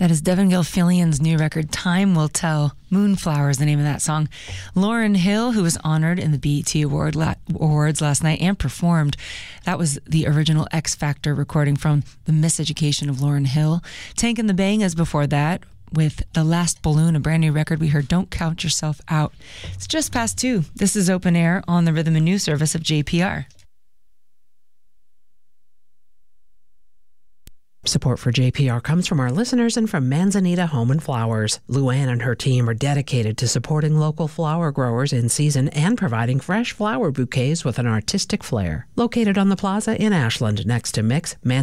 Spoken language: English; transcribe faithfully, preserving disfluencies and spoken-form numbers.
That is Devin Gilfillian's new record, Time Will Tell. Moonflower is the name of that song. Lauryn Hill, who was honored in the B E T Award la- Awards last night and performed. That was the original X Factor recording from The Miseducation of Lauryn Hill. Tank and the Bang is before that with The Last Balloon, a brand new record we heard, Don't Count Yourself Out. It's just past two. This is Open Air on the Rhythm and News service of J P R. Support for J P R comes from our listeners and from Manzanita Home and Flowers. Luann and her team are dedicated to supporting local flower growers in season and providing fresh flower bouquets with an artistic flair. Located on the plaza in Ashland next to Mix, Man-